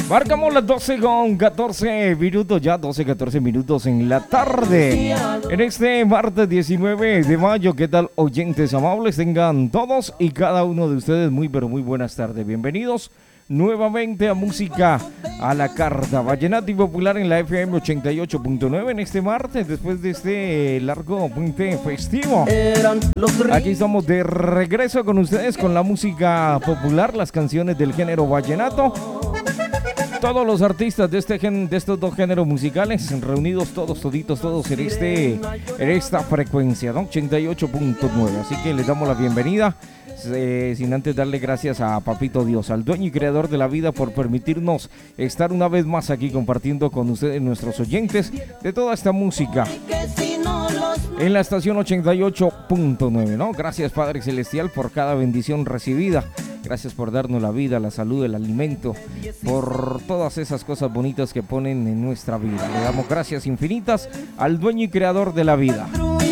Marcamos las 12:14 ya 12:14 en la tarde. En este martes 19 de mayo, ¿qué tal, oyentes amables? Tengan todos y cada uno de ustedes muy, pero muy buenas tardes. Bienvenidos nuevamente a Música a la Carta, vallenato y popular en la FM 88.9 en este martes, después de este largo puente festivo. Aquí estamos de regreso con ustedes con la música popular, las canciones del género vallenato. Todos los artistas de estos dos géneros musicales reunidos todos en esta frecuencia, ¿no? 88.9. Así que les damos la bienvenida, sin antes darle gracias a Papito Dios, al dueño y creador de la vida, por permitirnos estar una vez más aquí compartiendo con ustedes, nuestros oyentes, de toda esta música en la estación 88.9, ¿no? Gracias, Padre Celestial, por cada bendición recibida. Gracias por darnos la vida, la salud, el alimento, por todas esas cosas bonitas que ponen en nuestra vida. Le damos gracias infinitas al dueño y creador de la vida.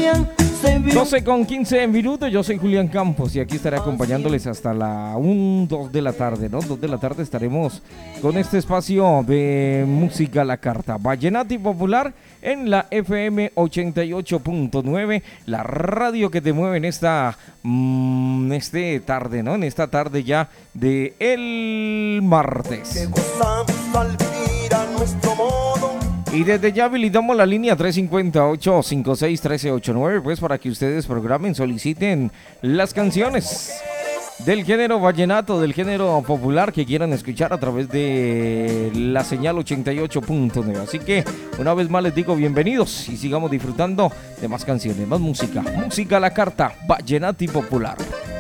12:15. Yo soy Julián Campos y aquí estaré acompañándoles hasta la 2 de la tarde, ¿no? 2 de la tarde estaremos con este espacio de Música a la Carta, vallenato y popular en la FM 88.9, la radio que te mueve en esta tarde, ¿no? En esta tarde ya de el martes. Y desde ya habilitamos la línea 358-56-1389, pues para que ustedes programen, soliciten las canciones del género vallenato, del género popular que quieran escuchar a través de la señal 88.9. Así que una vez más les digo bienvenidos y sigamos disfrutando de más canciones, más música. Música a la Carta, vallenato y popular.